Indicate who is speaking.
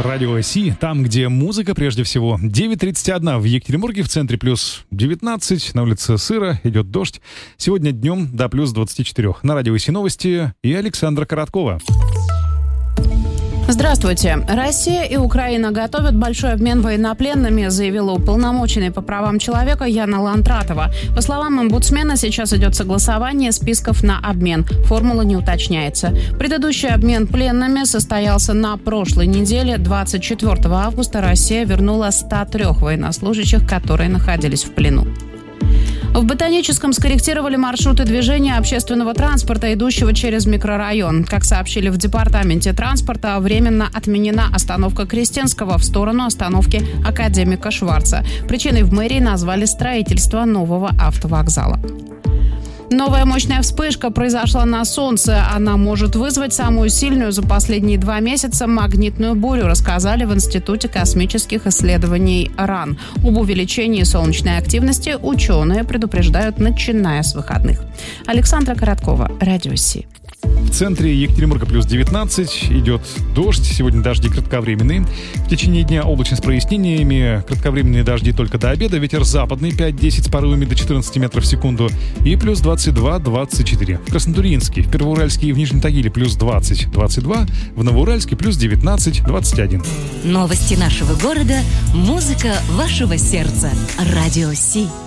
Speaker 1: Радио Си, там, где музыка прежде всего. 9:31 в Екатеринбурге, в центре плюс 19, на улице сыро, идет дождь. Сегодня днем до плюс 24. На Радио Си новости и Александра Короткова.
Speaker 2: Здравствуйте. Россия и Украина готовят большой обмен военнопленными, заявила уполномоченная по правам человека Яна Лантратова. По словам омбудсмена, сейчас идет согласование списков на обмен. Формула не уточняется. Предыдущий обмен пленными состоялся на прошлой неделе. 24 августа Россия вернула 103 военнослужащих, которые находились в плену. В Ботаническом скорректировали маршруты движения общественного транспорта, идущего через микрорайон. Как сообщили в департаменте транспорта, временно отменена остановка Крестенского в сторону остановки Академика Шварца. Причиной в мэрии назвали строительство нового автовокзала. Новая мощная вспышка произошла на Солнце. Она может вызвать самую сильную за последние 2 месяца магнитную бурю, рассказали в Институте космических исследований РАН. Об увеличении солнечной активности ученые предупреждают, начиная с выходных. Александра Короткова, Радио Си.
Speaker 1: В центре Екатеринбурга плюс 19, идет дождь, сегодня дожди кратковременные. В течение дня облачность с прояснениями, кратковременные дожди только до обеда, ветер западный 5-10 с порывами до 14 метров в секунду и плюс 22-24. В Краснотурьинске, в Первоуральске и в Нижнем Тагиле плюс 20-22, в Новоуральске плюс 19-21.
Speaker 3: Новости нашего города, музыка вашего сердца. Радио Си.